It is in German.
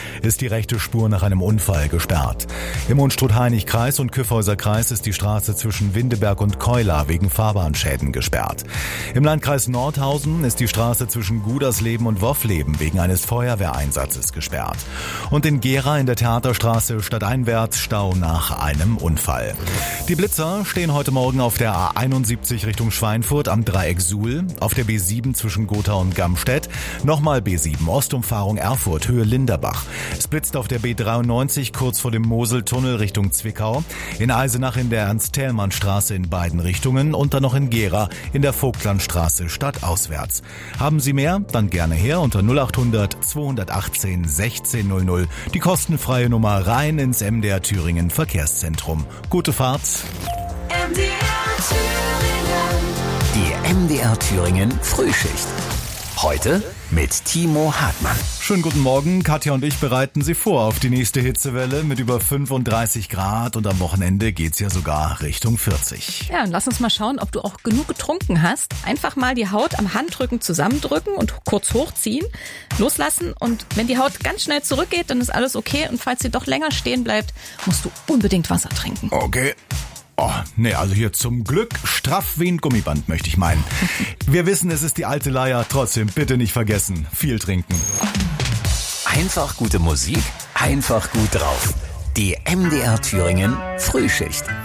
ist die rechte Spur nach einem Unfall gesperrt. Im Unstrut-Hainich-Kreis und Kyffhäuser Kreis ist die Straße zwischen Windeberg und Keular wegen Fahrbahnschäden gesperrt. Im Landkreis Nordhausen ist die Straße zwischen Gudersleben und Woffleben wegen eines Feuerwehreinsatzes gesperrt. Und in Gera in der Theaterstraße stadteinwärts Stau nach einem Unfall. Die Blitzer stehen heute Morgen auf der A71 Richtung Schweinfurt am Dreieck Suhl, auf der B7 zwischen Gotha und Gamstedt, nochmal B7 Ostumfahrung Erfurt, Höhe Linderbach. Es blitzt auf der B93 kurz vor dem Moseltunnel Richtung Zwickau, in Eisenach in der Ernst-Thälmann-Straße in beiden Richtungen und dann noch in Gera in der Vogtlandstraße stadtauswärts. Haben Sie mehr? Dann gerne her unter 0800 218 1600, die kostenfreie Nummer rein ins MDR Thüringen Verkehrszentrum. Gute Fahrt! Die MDR Thüringen Frühschicht. Heute mit Timo Hartmann. Schönen guten Morgen. Katja und ich bereiten Sie vor auf die nächste Hitzewelle mit über 35 Grad und am Wochenende geht's ja sogar Richtung 40. Ja, und lass uns mal schauen, ob du auch genug getrunken hast. Einfach mal die Haut am Handrücken zusammendrücken und kurz hochziehen, loslassen und wenn die Haut ganz schnell zurückgeht, dann ist alles okay und falls sie doch länger stehen bleibt, musst du unbedingt Wasser trinken. Okay. Oh, nee, also hier zum Glück straff wie ein Gummiband, möchte ich meinen. Wir wissen, es ist die alte Leier, trotzdem bitte nicht vergessen, viel trinken. Einfach gute Musik, einfach gut drauf. Die MDR Thüringen Frühschicht.